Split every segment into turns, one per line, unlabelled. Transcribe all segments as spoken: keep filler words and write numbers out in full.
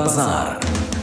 bazar.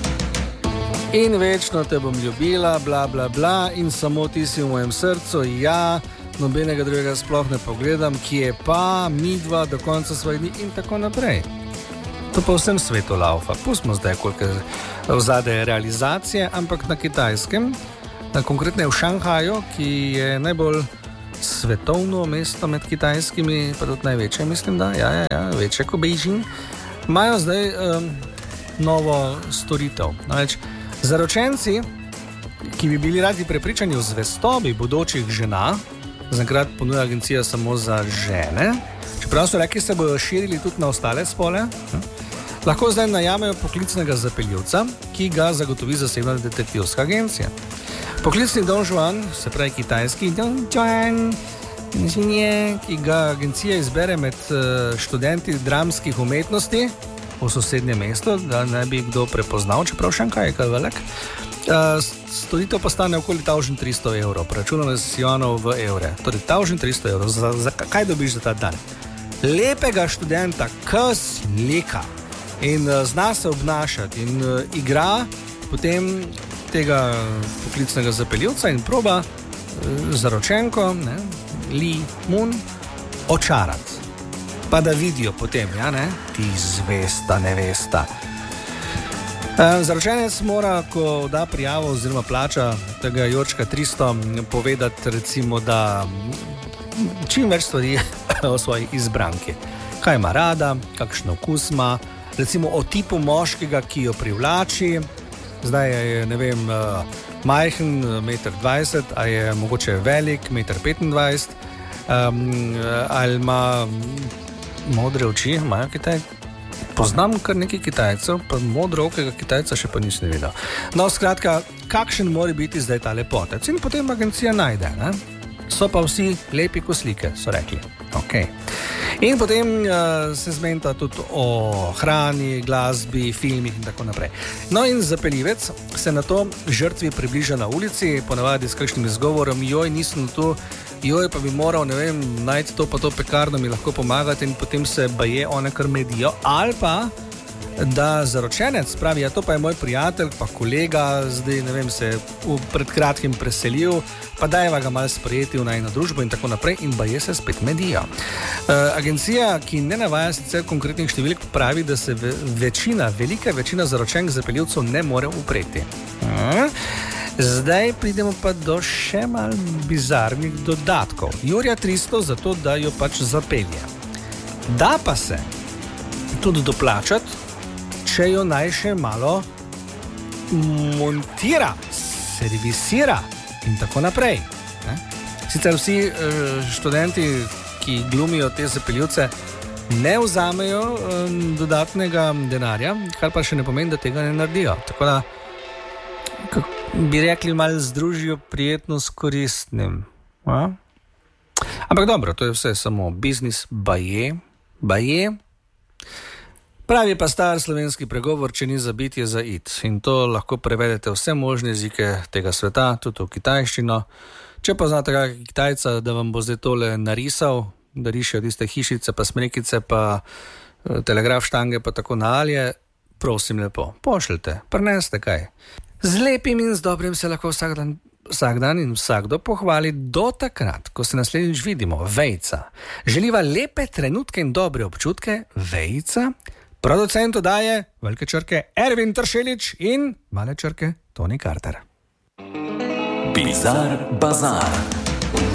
In večno te bom ljubila, bla bla bla, in samo ti si v mojem srcu, ja, nobenega drugega sploh ne pogledam, ki je pa midva do konca svojih dni in tako naprej. To pa vsem svetu laufa. Pustimo zdaj, koliko vzade realizacije, ampak na Kitajskem, na konkretno v Šanghaju, ki je najbolj svetovno mesto med kitajskimi, pa tudi največje, mislim, da, ja, ja, ja, večje kot Beijing, imajo zdaj um, novo storitev. Namreč, zaročenci, ki bi bili radi prepričani o zvestobi bodočih žena, zaenkrat ponuja agencija samo za žene, čeprav so rekli, se bodo širili tudi na ostale spole, hm? Lahko zdaj najamejo poklicnega zapeljivca, ki ga zagotovi zasebna detektivska agencija. Poklicni Don Juan, se pravi kitajski Don Juan, ki ga agencija izbere med študenti dramskih umetnosti v sosednjem mestu, da ne bi kdo prepoznal, čeprav Šanghaj je kaj velik. Storitev pa stane okoli tisoč tristo evrov, preračunano z juanov v evre. Torej, tisoč tristo evrov, za, za kaj dobiš za ta dan? Lepega študenta, ki slika in uh, zna se obnašati in uh, igra potem tega poklicnega zapeljivca in proba uh, zaročenko, ne, Li Mun, očarati. Pa da vidijo potem, ja, ne, ti zvesta nevesta. Uh, zaročenec mora, ko da prijavo oziroma plača tega Jorčka tristo, povedati recimo, da čim več stvari o svoji izbranki. Kaj ima rada, kakšen okus ima, recimo o tipu moškega, ki jo privlači. Zdaj je, ne vem, majhen, meter dvajset, a je mogoče velik, meter petindvajset, um, ali ima modre oči, imajo Kitaj. Poznam kar nekaj Kitajcev, pa modrookega Kitajca še pa nisem videl. No, skratka, kakšen mora biti zdaj ta lepotec? In potem agencija najde, ne? So pa vsi lepi kot slike, so rekli. Okay. In potem uh, se zmenta tudi o hrani, glasbi, filmih in tako naprej. No in zapeljivec se na to žrtvi približa na ulici, ponavadi s kakšnim izgovorom, joj, nisem tu, joj, pa bi moral, ne vem, najti to pa to pekarno, mi lahko pomagati, in potem se baje one kar medijo, ali pa da zaročenec pravi, ja, to pa je moj prijatelj, pa kolega, zdaj, ne vem, se je pred kratkim preselil, pa dajeva ga malo sprejeti v najno družbo in tako naprej, in baje se spet medijo. E, agencija, ki ne navaja sicer konkretnih številk, pravi, da se ve, večina, velika večina zaročenk zapeljivcev ne more upreti. E, zdaj pridemo pa do še malo bizarnih dodatkov. Jurja tristo za to, da jo pač zapelje. Da pa se tudi doplačati, če jo naj še malo montira, servisira in tako naprej. Ne? Sicer vsi študenti, ki glumijo te zapeljivce, ne vzamejo dodatnega denarja, kar pa še ne pomeni, da tega ne naredijo. Tako da, bi rekli, malo združijo prijetno s koristnim. A? Ampak dobro, to je vse samo biznis, baje, baje. Pravi pa star slovenski pregovor, če ni za bit, je za it. In to lahko prevedete vse možne jezike tega sveta, tudi v kitajščino. Če pa znate kakega Kitajca, da vam bo zdaj tole narisal, da rišejo tiste hišice, pa smrekice, pa telegraf štange, pa tako nalje, prosim lepo, pošljite, prineste kaj. Z lepim in z dobrim se lahko vsak dan, vsak dan in vsakdo pohvali do takrat, ko se naslednjič vidimo. Vejca. Želiva lepe trenutke in dobre občutke, Vejca. Producent oddaje, velike črke, Ervin Tršelič in male črke, Toni Carter.
Bizar bazar.